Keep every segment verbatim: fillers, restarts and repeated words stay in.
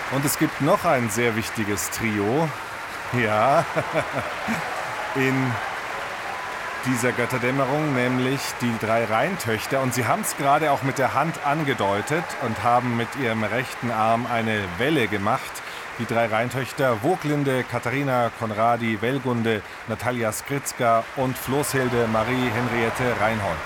Und es gibt noch ein sehr wichtiges Trio, ja, in dieser Götterdämmerung, nämlich die drei Rheintöchter. Und sie haben es gerade auch mit der Hand angedeutet und haben mit ihrem rechten Arm eine Welle gemacht. Die drei Rheintöchter Voglinde, Katharina Conradi, Wellgunde, Natalia Skritzka und Floßhilde Marie Henriette Reinhold.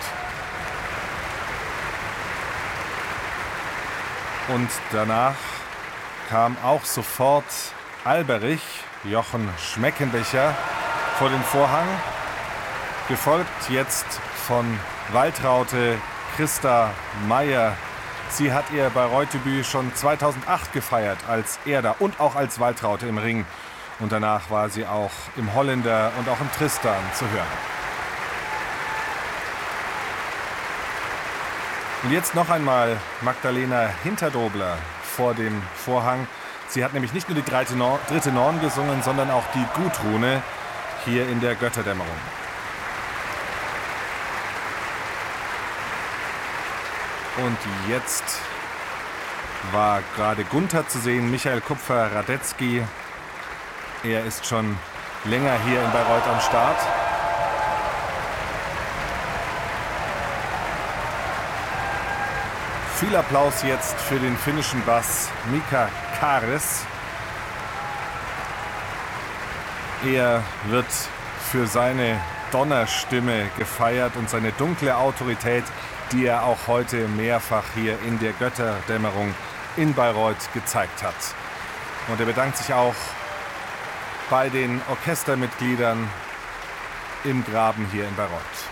Und danach kam auch sofort Alberich, Jochen Schmeckenbecher, vor den Vorhang, gefolgt jetzt von Waltraute Christa Meyer. Sie hat ihr Bayreuth-Debüt schon zweitausendacht gefeiert als Erda und auch als Waltraute im Ring. Und danach war sie auch im Holländer und auch im Tristan zu hören. Und jetzt noch einmal Magdalena Hinterdobler vor dem Vorhang. Sie hat nämlich nicht nur die dritte Norn gesungen, sondern auch die Gudrune hier in der Götterdämmerung. Und jetzt war gerade Gunther zu sehen, Michael Kupfer-Radetzky. Er ist schon länger hier in Bayreuth am Start. Viel Applaus jetzt für den finnischen Bass Mika Kares. Er wird für seine Donnerstimme gefeiert und seine dunkle Autorität, die er auch heute mehrfach hier in der Götterdämmerung in Bayreuth gezeigt hat. Und er bedankt sich auch bei den Orchestermitgliedern im Graben hier in Bayreuth.